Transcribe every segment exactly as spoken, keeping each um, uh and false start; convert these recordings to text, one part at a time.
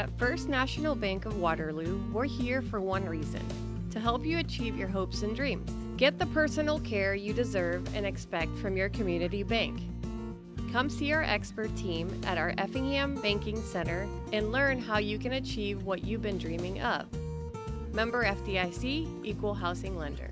At First National Bank of Waterloo, we're here for one reason: to help you achieve your hopes and dreams. Get the personal care you deserve and expect from your community bank. Come see our expert team at our Effingham Banking Center and learn how you can achieve what you've been dreaming of. Member F D I C, Equal Housing Lender.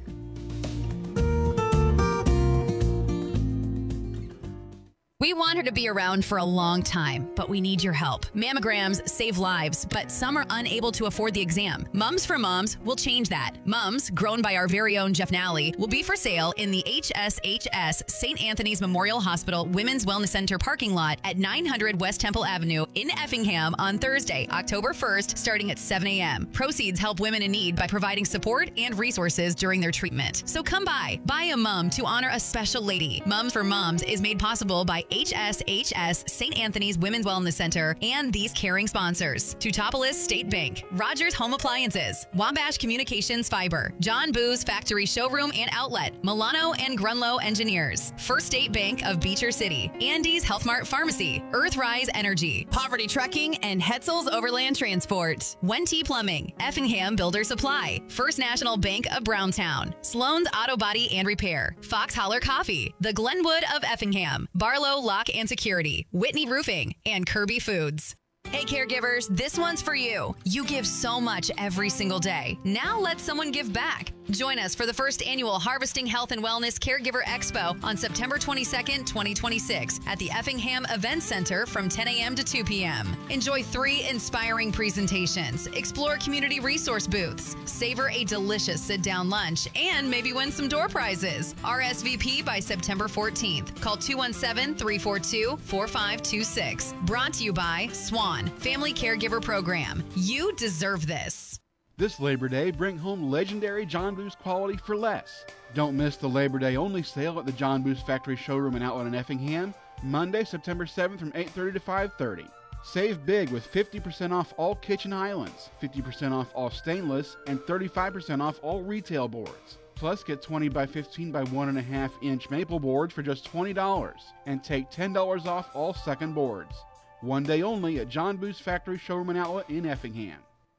We want her to be around for a long time, but we need your help. Mammograms save lives, but some are unable to afford the exam. Mums for Moms will change that. Mums, grown by our very own Jeff Nally, will be for sale in the H S H S Saint Anthony's Memorial Hospital Women's Wellness Center parking lot at nine hundred West Temple Avenue in Effingham on Thursday, October first, starting at seven a.m. Proceeds help women in need by providing support and resources during their treatment. So come by, buy a mum to honor a special lady. Mums for Moms is made possible by H S H S Saint Anthony's Women's Wellness Center and these caring sponsors: Teutopolis State Bank, Rogers Home Appliances, Wabash Communications Fiber, John Boo's Factory Showroom and Outlet, Milano and Grunlow Engineers, First State Bank of Beecher City, Andy's Health Mart Pharmacy, Earthrise Energy, Poverty Trucking, and Hetzel's Overland Transport, Wente Plumbing, Effingham Builder Supply, First National Bank of Brownstown, Sloan's Auto Body and Repair, Fox Holler Coffee, the Glenwood of Effingham, Barlow Lock and Security, Whitney Roofing, and Kirby Foods. Hey caregivers, this one's for you. You give so much every single day. Now let someone give back. Join us for the first annual Harvesting Health and Wellness Caregiver Expo on September twenty-second, twenty twenty-six at the Effingham Event Center from ten a.m. to two p.m. Enjoy three inspiring presentations, explore community resource booths, savor a delicious sit-down lunch, and maybe win some door prizes. R S V P by September fourteenth. Call two one seven, three four two, four five two six. Brought to you by Swan Family Caregiver Program. You deserve this. This Labor Day, bring home legendary John Boo's quality for less. Don't miss the Labor Day only sale at the John Boo's Factory Showroom and Outlet in Effingham, Monday, September seventh from eight thirty to five thirty. Save big with fifty percent off all kitchen islands, fifty percent off all stainless, and thirty-five percent off all retail boards. Plus, get twenty by fifteen by one point five inch maple boards for just twenty dollars, and take ten dollars off all second boards. One day only at John Boo's Factory Showroom and Outlet in Effingham.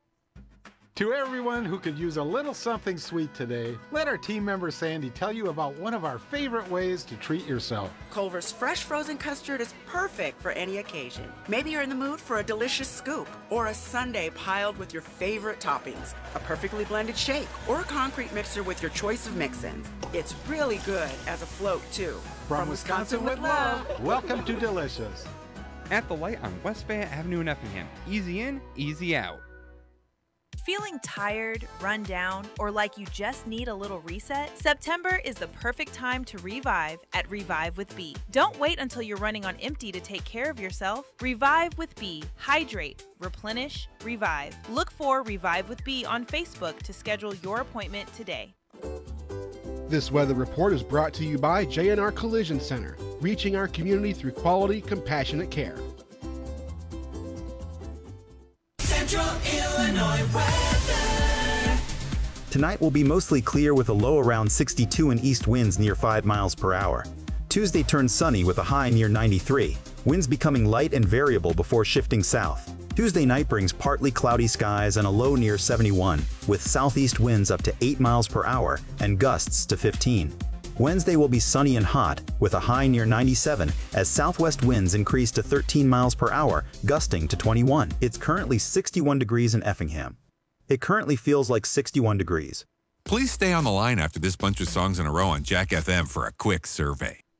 To everyone who could use a little something sweet today, let our team member Sandy tell you about one of our favorite ways to treat yourself. Culver's fresh frozen custard is perfect for any occasion. Maybe you're in the mood for a delicious scoop or a sundae piled with your favorite toppings, a perfectly blended shake, or a concrete mixer with your choice of mix-ins. It's really good as a float, too. From, From Wisconsin, Wisconsin with love, welcome to Delicious. At the Light on West Fayette Avenue in Effingham. Easy in, easy out. Feeling tired, run down, or like you just need a little reset? September is the perfect time to revive at Revive with B. Don't wait until you're running on empty to take care of yourself. Revive with B. Hydrate, replenish, revive. Look for Revive with B on Facebook to schedule your appointment today. This weather report is brought to you by J and R Collision Center, reaching our community through quality, compassionate care. Central Illinois weather. Tonight will be mostly clear with a low around sixty-two and east winds near five miles per hour. Tuesday turns sunny with a high near ninety-three. Winds becoming light and variable before shifting south. Tuesday night brings partly cloudy skies and a low near seventy-one, with southeast winds up to eight miles per hour and gusts to fifteen. Wednesday will be sunny and hot, with a high near ninety-seven, as southwest winds increase to thirteen miles per hour, gusting to twenty-one. It's currently sixty-one degrees in Effingham. It currently feels like sixty-one degrees. Please stay on the line after this bunch of songs in a row on Jack F M for a quick survey.